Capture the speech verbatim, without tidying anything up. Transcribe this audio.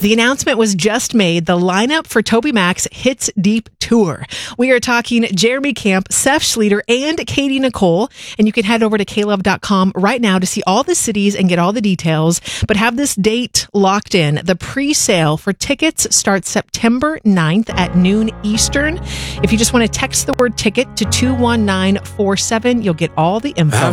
The announcement was just made. The lineup for TobyMac's Hits Deep Tour. We are talking Jeremy Camp, Seth Schleter, and Katie Nicole. And you can head over to K Love dot com right now to see all the cities and get all the details. But have this date locked in. The pre-sale for tickets starts September ninth at noon Eastern. If you just want to text the word ticket to two one nine four seven, you'll get all the info.